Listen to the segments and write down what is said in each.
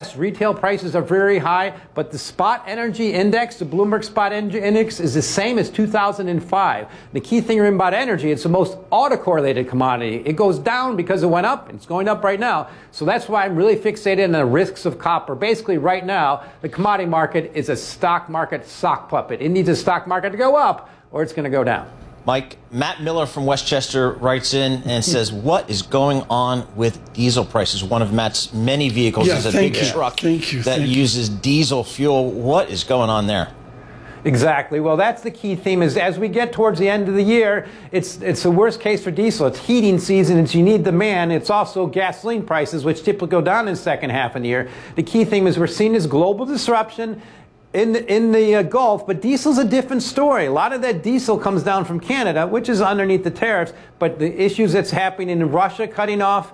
yes, retail prices are very high, but the spot energy index, the Bloomberg Spot Energy Index, is the same as 2005. The key thing about energy, it's the most autocorrelated commodity. It goes down because it went up, and it's going up right now. So that's why I'm really fixated on the risks of copper. Basically, right now, the commodity market is a stock market sock puppet. It needs a stock market to go up, or it's going to go down. Mike, Matt Miller from Westchester writes in and says, what is going on with diesel prices? One of Matt's many vehicles is a big truck that uses diesel fuel. What is going on there? Exactly. Well, that's the key theme is as we get towards the end of the year, it's the worst case for diesel. It's heating season. It's you need demand. It's also gasoline prices, which typically go down in the second half of the year. The key theme is we're seeing this global disruption in the Gulf, but diesel's a different story. A lot of that diesel comes down from Canada, which is underneath the tariffs, but the issues that's happening in Russia cutting off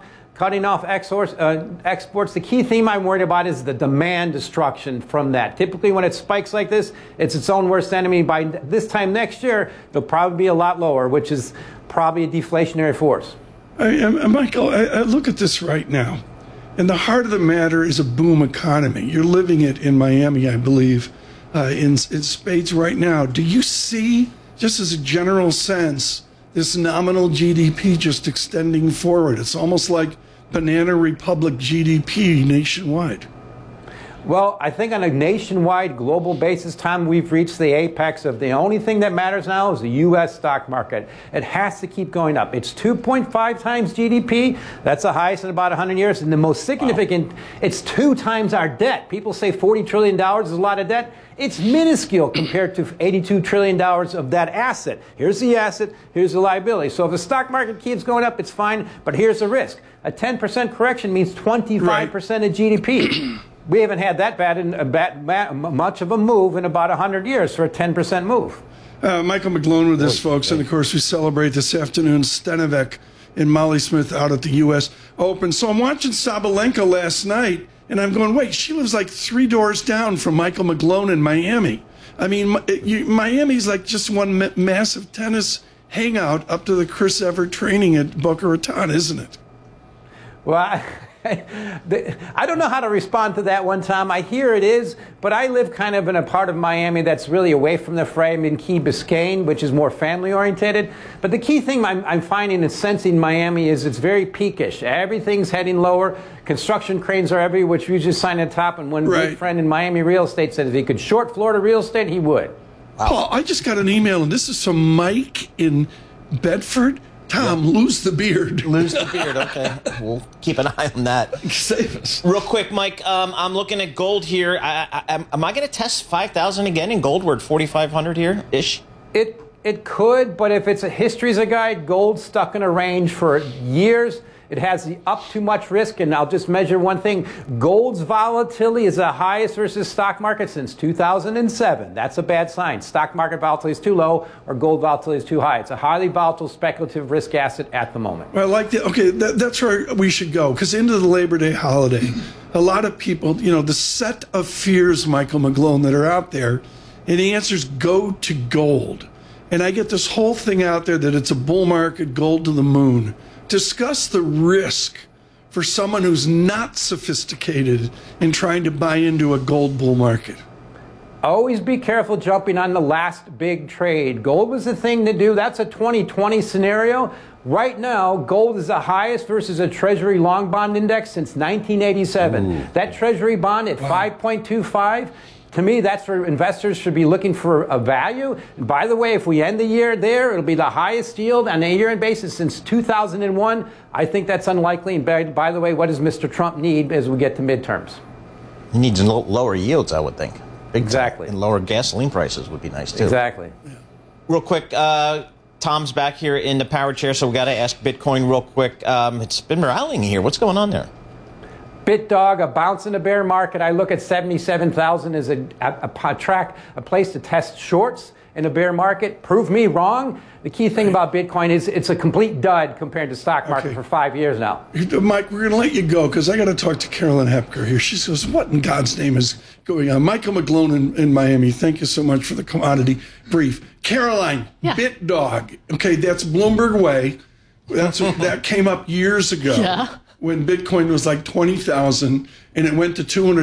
exports. The key theme I'm worried about is the demand destruction from that. Typically when it spikes like this, it's its own worst enemy. By this time next year, it'll probably be a lot lower, which is probably a deflationary force. Michael, I look at this right now. And the heart of the matter is a boom economy. You're living it in Miami, I believe, in spades right now. Do you see, just as a general sense, this nominal GDP just extending forward? It's almost like Banana Republic GDP nationwide. Well, I think on a nationwide global basis, Tom, we've reached the apex of the only thing that matters now is the U.S. stock market. It has to keep going up. It's 2.5 times GDP. That's the highest in about 100 years. And the most significant, it's 2 times our debt. People say $40 trillion is a lot of debt. It's minuscule compared to $82 trillion of that asset. Here's the asset, here's the liability. So if the stock market keeps going up, it's fine, but here's the risk. A 10% correction means 25% of GDP. We haven't had that much of a move in about 100 years for a 10% move. Michael McGlone with us, folks. And, of course, we celebrate this afternoon Stenovac and Molly Smith out at the U.S. Open. So I'm watching Sabalenka last night, and I'm going, wait, she lives like 3 doors down from Michael McGlone in Miami. I mean, Miami's like just one massive tennis hangout up to the Chris Evert training at Boca Raton, isn't it? Well, I don't know how to respond to that one, Tom. I hear it is, but I live kind of in a part of Miami that's really away from the fray. I'm in Key Biscayne, which is more family-oriented. But the key thing I'm finding and sensing in Miami is it's very peakish. Everything's heading lower. Construction cranes are everywhere, which we just signed on top. And one big friend in Miami real estate said if he could short Florida real estate, he would. Wow. Paul, I just got an email, and this is from Mike in Bedford. Tom, lose the beard. Lose the beard, okay. We'll keep an eye on that. Save us. Real quick, Mike, I'm looking at gold here. Am I going to test 5,000 again in gold? We're at 4,500 here-ish? It could, but if it's a history's a guide, gold's stuck in a range for years. It has up too much risk, and I'll just measure one thing. Gold's volatility is the highest versus stock market since 2007. That's a bad sign. Stock market volatility is too low, or gold volatility is too high. It's a highly volatile speculative risk asset at the moment. Well, I like that. Okay, that's where we should go, because into the Labor Day holiday, a lot of people, the set of fears, Michael McGlone, that are out there, and the answers go to gold. And I get this whole thing out there that it's a bull market, gold to the moon. Discuss the risk for someone who's not sophisticated in trying to buy into a gold bull market. Always be careful jumping on the last big trade. Gold was the thing to do. That's a 2020 scenario. Right now, gold is the highest versus a Treasury long bond index since 1987. Ooh. That Treasury bond at 5.25. To me, that's where investors should be looking for a value. And by the way, if we end the year there, it'll be the highest yield on a year-end basis since 2001. I think that's unlikely. And by the way, what does Mr. Trump need as we get to midterms? He needs lower yields, I would think. Exactly. And lower gasoline prices would be nice, too. Exactly. Yeah. Real quick, Tom's back here in the power chair, so we got to ask Bitcoin real quick. It's been rallying here. What's going on there? BitDog, a bounce in the bear market. I look at 77,000 as a place to test shorts in a bear market. Prove me wrong. The key thing about Bitcoin is it's a complete dud compared to stock market for 5 years now. Mike, we're going to let you go because I got to talk to Carolyn Hepker here. She says, what in God's name is going on? Michael McGlone in Miami, thank you so much for the commodity brief. Caroline, BitDog. Okay, that's Bloomberg Way. That came up years ago. Yeah. When Bitcoin was like 20,000 and it went to 200.